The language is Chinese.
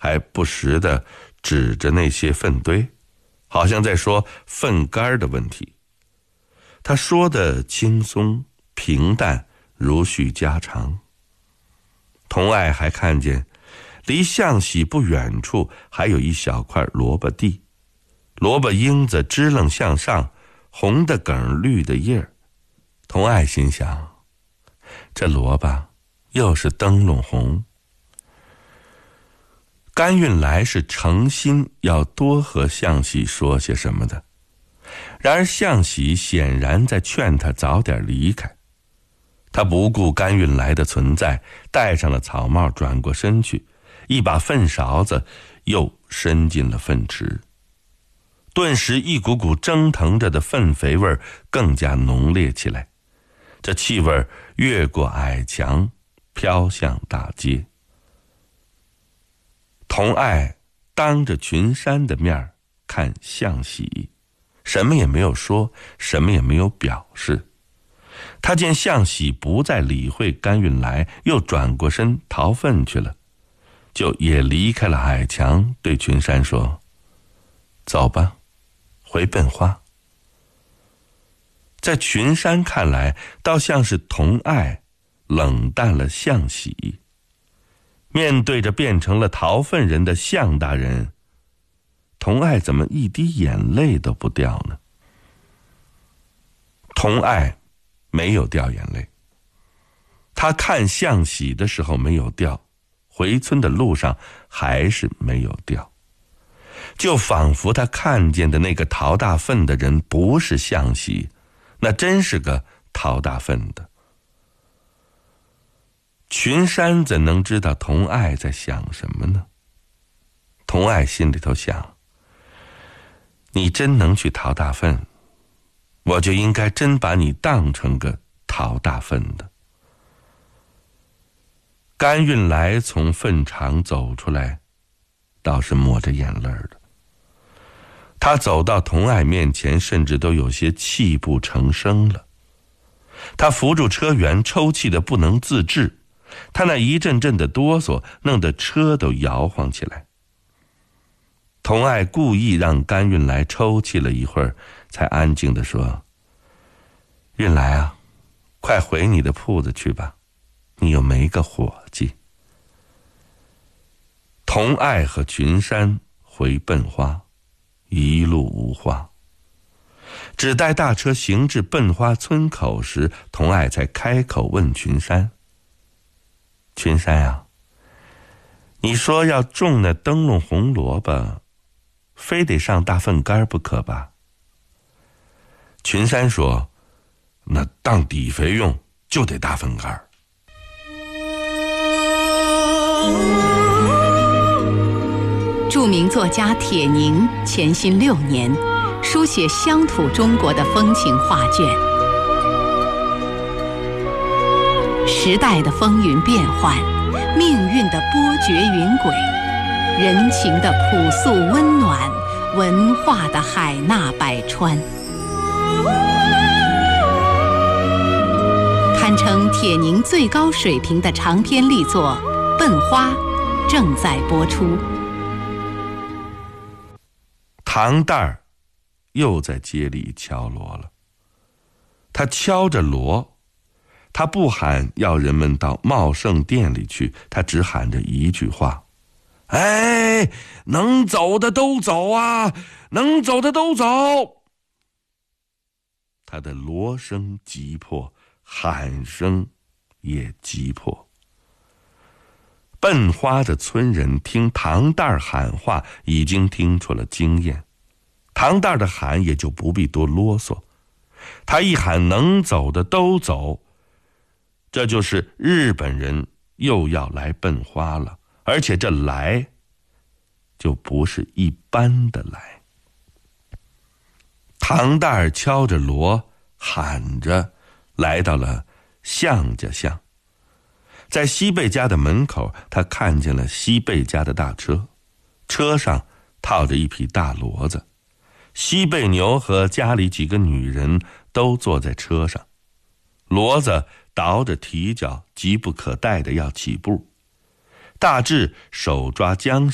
还不时地指着那些粪堆，好像在说粪干的问题。他说的轻松平淡，如叙家常。童爱还看见离向喜不远处还有一小块萝卜地，萝卜缨子支棱向上，红的梗绿的叶儿。童爱心想，这萝卜又是灯笼红。甘运来是诚心要多和向喜说些什么的，然而向喜显然在劝他早点离开。他不顾甘运来的存在，戴上了草帽，转过身去，一把粪勺子又伸进了粪池。顿时一股股蒸腾着的粪肥味更加浓烈起来，这气味越过矮墙，飘向大街。童爱当着群山的面看向喜，什么也没有说，什么也没有表示。他见向喜不再理会甘运来，又转过身逃粪去了，就也离开了矮墙，对群山说，走吧，回笨花。在群山看来，倒像是童爱冷淡了向喜。面对着变成了逃粪人的向大人，童爱怎么一滴眼泪都不掉呢？童爱没有掉眼泪，他看向喜的时候没有掉，回村的路上还是没有掉，就仿佛他看见的那个逃大粪的人不是向喜，那真是个逃大粪的。群山怎能知道童爱在想什么呢？童爱心里头想，你真能去逃大粪，我就应该真把你当成个逃大粪的。甘运来从粪场走出来，倒是抹着眼泪的。他走到童爱面前，甚至都有些泣不成声了。他扶住车辕，抽泣得不能自制，他那一阵阵的哆嗦弄得车都摇晃起来。童爱故意让甘运来抽泣了一会儿，才安静地说，运来啊，快回你的铺子去吧，你又没个伙计。童爱和群山回笨花，一路无话。只待大车行至笨花村口时，童爱才开口问群山，群山啊，你说要种那灯笼红萝卜，非得上大粪干不可吧？群山说，那当底肥用就得大粪干。 著名作家铁凝潜心6年，书写乡土中国的风情画卷。时代的风云变幻，命运的波谲云诡，人情的朴素温暖，文化的海纳百川，堪称铁凝最高水平的长篇力作《笨花》正在播出。 唐蛋儿又在街里敲锣了，他敲着锣，他不喊要人们到茂盛店里去，他只喊着一句话，哎，能走的都走啊，能走的都走。他的锣声急迫，喊声也急迫。笨花的村人听唐蛋儿喊话，已经听出了经验，唐蛋儿的喊也就不必多啰嗦，他一喊能走的都走，这就是日本人又要来笨花了，而且这来就不是一般的来。唐蛋儿敲着锣喊着来到了向家巷，在西贝家的门口，他看见了西贝家的大车，车上套着一匹大骡子，西贝牛和家里几个女人都坐在车上，骡子倒着蹄脚，急不可待的要起步。大志手抓缰